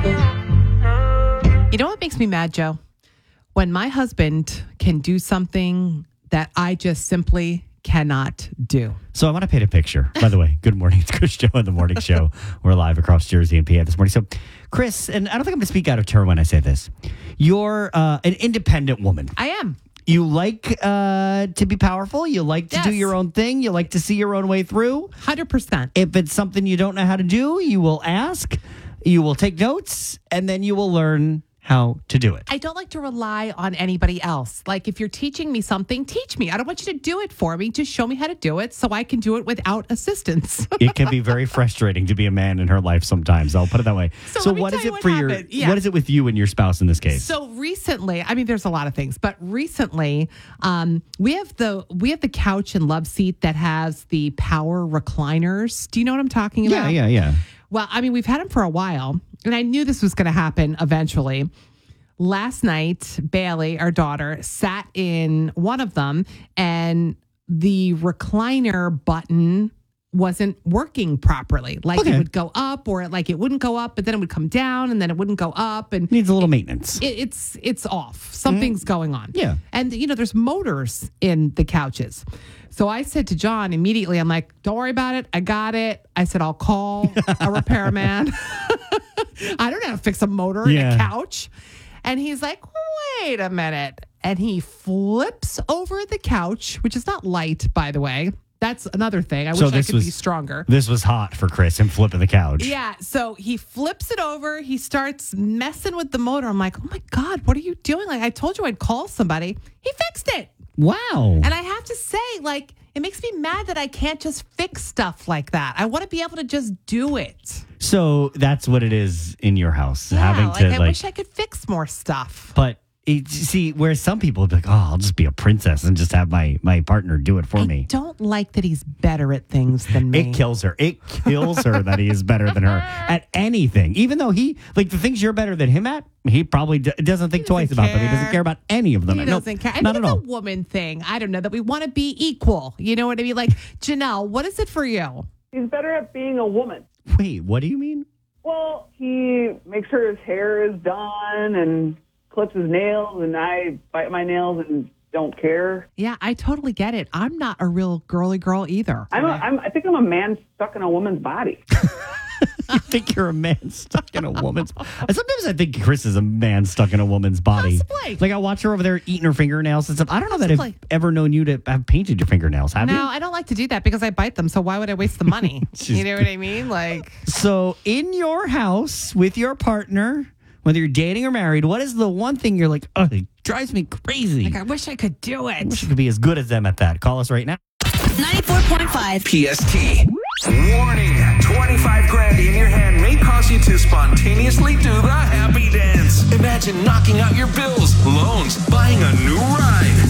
You know what makes me mad, Joe? When my husband can do something that I just simply cannot do. So I want to paint a picture. By the way, good morning. It's Chris Joe on the morning show. We're live across Jersey and PA this morning. So, Chris, and I don't think I'm going to speak out of turn when I say this. You're an independent woman. I am. You like to be powerful. You like to do your own thing. You like to see your own way through. 100%. If it's something you don't know how to do, you will ask, you will take notes, and then you will learn how to do it. I don't like to rely on anybody else. Like, if you're teaching me something, teach me. I don't want you to do it for me. Just show me how to do it so I can do it without assistance. It can be very frustrating to be a man in her life sometimes. I'll put it that way. So what is it for your? What is it with you and your spouse in this case? So recently, I mean, there's a lot of things, but recently, we have the couch and love seat that has the power recliners. Do you know what I'm talking about? Yeah. Well, I mean, we've had them for a while, and I knew this was going to happen eventually. Last night, Bailey, our daughter, sat in one of them, and the recliner button wasn't working properly. Like, it would go up, or like it wouldn't go up, but then it would come down, and then it wouldn't go up, and needs a little maintenance. It's off. Something's going on. Yeah, and there's motors in the couches. So I said to John immediately, I'm like, don't worry about it. I got it. I said, I'll call a repairman. I don't know how to fix a motor in a couch. And he's like, wait a minute. And he flips over the couch, which is not light, by the way. That's another thing. I wish I could be stronger. This was hot for Chris, him flipping the couch. Yeah. So he flips it over. He starts messing with the motor. I'm like, oh my God, what are you doing? Like, I told you I'd call somebody. He fixed it. Wow. And I have to say, like, it makes me mad that I can't just fix stuff like that. I want to be able to just do it. So that's what it is in your house. Yeah, having to I wish I could fix more stuff. But see, whereas some people would be like, oh, I'll just be a princess and just have my partner do it for me. I don't like that he's better at things than me. It kills her. It kills her that he is better than her at anything. Even though the things you're better than him at, he probably doesn't think twice about them. He doesn't care about any of them. He doesn't care. I think it's a woman thing. I don't know, that we want to be equal. You know what I mean? Like, Janelle, what is it for you? He's better at being a woman. Wait, what do you mean? Well, he makes sure his hair is done and clips his nails, and I bite my nails and don't care. Yeah, I totally get it. I'm not a real girly girl either. I think I'm a man stuck in a woman's body. You think you're a man stuck in a woman's body? Sometimes I think Chris is a man stuck in a woman's body. Possibly. Like, I watch her over there eating her fingernails and stuff. I don't know that I've ever known you to have painted your fingernails, have you? No, I don't like to do that because I bite them, so why would I waste the money? You know what I mean? Like, so in your house with your partner, whether you're dating or married, what is the one thing you're like, oh, it drives me crazy? Like, I wish I could do it. I wish you could be as good as them at that. Call us right now. 94.5 PST. Warning, 25 grand in your hand may cause you to spontaneously do the happy dance. Imagine knocking out your bills, loans, buying a new ride.